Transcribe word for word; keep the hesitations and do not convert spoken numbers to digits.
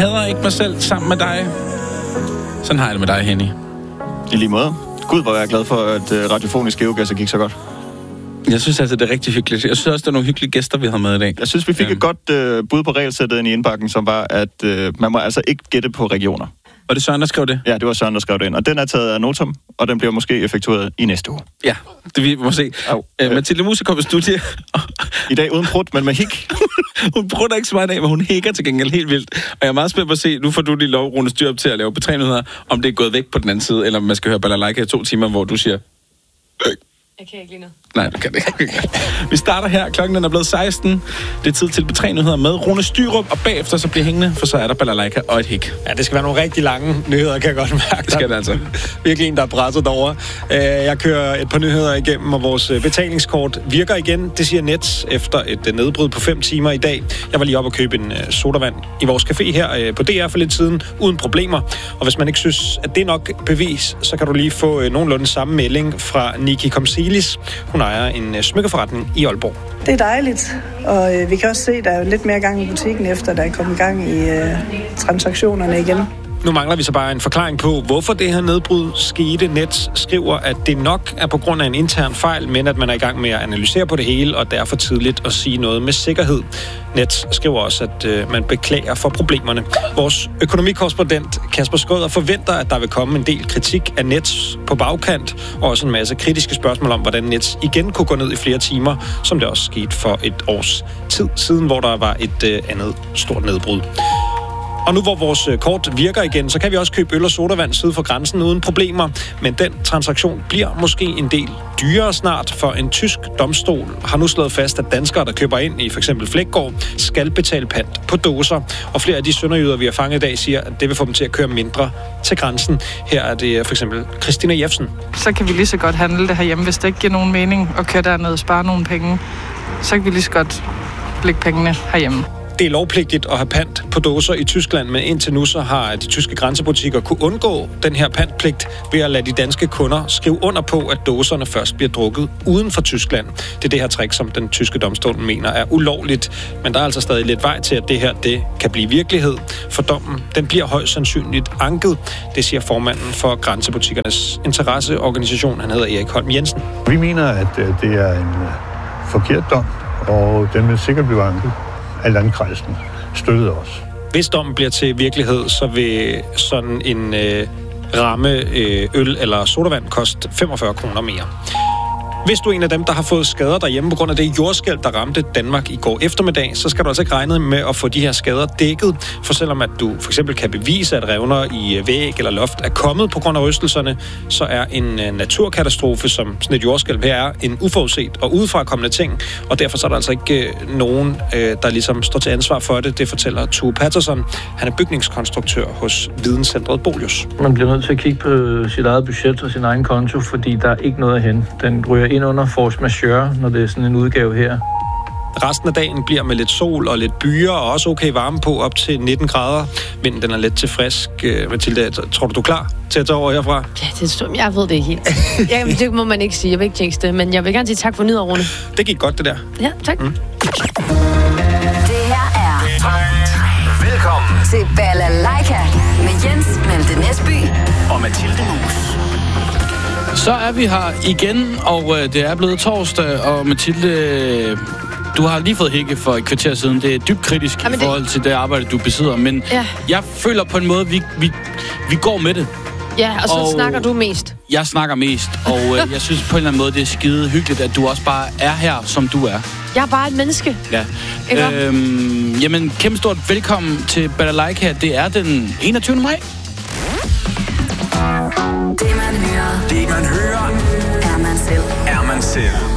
hader ikke mig selv sammen med dig. Sådan har jeg det med dig, Henny. I lige måde. Gud, hvor er jeg glad for, at uh, radiofonisk geogasser gik så godt. Jeg synes altså, det er rigtig hyggeligt. Jeg synes også, der er nogle hyggelige gæster, vi har med i dag. Jeg synes, vi fik um. et godt uh, bud på regelsættet ind i indbakken, som var, at uh, man må altså ikke gætte på regioner. Og det Søren, der skrev det? Ja, det var Søren, der skrev det ind. Og den er taget af notum, og den bliver måske effektueret i næste uge. Ja, det vi må se. Oh, øh, øh. Mathilde Muse kom i studiet. I dag uden prut, men med hik. Hun prutter ikke så meget af, men hun hikker til gengæld helt vildt. Og jeg er meget spændt på at se, nu får du lige lov, Rune, styr op til at lave betrænyheder, om det er gået væk på den anden side, eller om man skal høre Balalaika i to timer, hvor du siger... Jeg kan ikke lige nu. Nej, du kan det ikke. Vi starter her. Klokken er blevet seksten. Det er tid til betrænyheder med Rune Styrup, og bagefter så bliver hængende, for så er der Balalaika og et hik. Ja, det skal være nogle rigtig lange nyheder, kan jeg godt mærke. Det skal det altså. Virkelig en, der er presset derovre. Jeg kører et par nyheder igennem, og vores betalingskort virker igen. Det siger Nets efter et nedbrud på fem timer i dag. Jeg var lige oppe og købe en sodavand i vores café her på D R for lidt siden, uden problemer. Og hvis man ikke synes, at det er nok bevis, så kan du lige få nogenlunde samme melding fra Niki Komsilis. Hun ejer en smykkeforretning i Aalborg. Det er dejligt, og øh, vi kan også se, at der er lidt mere gang i butikken, efter der er kommet gang i øh, transaktionerne igen. Nu mangler vi så bare en forklaring på, hvorfor det her nedbrud skete. Nets skriver, at det nok er på grund af en intern fejl, men at man er i gang med at analysere på det hele, og det er for tidligt at sige noget med sikkerhed. Nets skriver også, at øh, man beklager for problemerne. Vores økonomikorrespondent Kasper Skodder forventer, at der vil komme en del kritik af Nets på bagkant, og også en masse kritiske spørgsmål om, hvordan Nets igen kunne gå ned i flere timer, som det også skete for et års tid siden, hvor der var et øh, andet stort nedbrud. Og nu hvor vores kort virker igen, så kan vi også købe øl og sodavand syd for grænsen uden problemer. Men den transaktion bliver måske en del dyrere snart, for en tysk domstol har nu slået fast, at danskere, der køber ind i f.eks. Flækgaard, skal betale pant på dåser. Og flere af de sønderjyder, vi har fanget i dag, siger, at det vil få dem til at køre mindre til grænsen. Her er det f.eks. Christina Jefsen. Så kan vi lige så godt handle det herhjemme, hvis det ikke giver nogen mening at køre derned og spare nogle penge. Så kan vi lige så godt lægge pengene herhjemme. Det er lovpligtigt at have pant på dåser i Tyskland, men indtil nu så har de tyske grænsebutikker kunne undgå den her pantpligt ved at lade de danske kunder skrive under på, at dåserne først bliver drukket uden for Tyskland. Det er det her trick, som den tyske domstol mener er ulovligt, men der er altså stadig lidt vej til, at det her det kan blive virkelighed. For dommen, den bliver højst sandsynligt anket. Det siger formanden for Grænsebutikkernes interesseorganisation. Han hedder Erik Holm Jensen. Vi mener, at det er en forkert dom, og den vil sikkert blive anket. Al landkredsen støttede os. Hvis dommen bliver til virkelighed, så vil sådan en øh, ramme øh, øl eller sodavand koste femogfyrre kroner mere. Hvis du er en af dem, der har fået skader derhjemme på grund af det jordskælv, der ramte Danmark i går eftermiddag, så skal du altså ikke regne med at få de her skader dækket. For selvom at du for eksempel kan bevise, at revner i væg eller loft er kommet på grund af rystelserne, så er en naturkatastrofe, som sådan et jordskælv her er, en uforudset og udefrakommende ting. Og derfor så er der altså ikke nogen, der ligesom står til ansvar for det. Det fortæller Tue Patterson. Han er bygningskonstruktør hos Videnscentret Bolius. Man bliver nødt til at kigge på sit eget budget og sin egen konto, fordi der er ikke noget at hente. Den ryger ind under force majeure, når det er sådan en udgave her. Resten af dagen bliver med lidt sol og lidt byer, og også okay varme på op til nitten grader. Vinden den er let til frisk. Mathilde, tror du, du er klar til at tage over herfra? Ja, det er stort. Jeg ved det ikke helt. Ja, det må man ikke sige. Jeg vil ikke jinx det, men jeg vil gerne sige tak for nyheder, Rune. Det gik godt, det der. Ja, tak. Mm. Det her er... Velkommen til Balalaika med Jens Malte Næsby og Mathilde Muse. Så er vi her igen, og øh, det er blevet torsdag, og Mathilde, øh, du har lige fået hække for et kvarter siden. Det er dybt kritisk Jamen, i forhold det... til det arbejde, du besidder, men ja. Jeg føler på en måde, vi, vi, vi går med det. Ja, og så og snakker du mest. Jeg snakker mest, og øh, jeg synes på en eller anden måde, det er skide hyggeligt, at du også bare er her, som du er. Jeg er bare et menneske. Ja. Øhm, jamen, kæmpe stort velkommen til Balalaika. Det er den enogtyvende maj. Det man hører, det man hører, er man selv. Er man selv.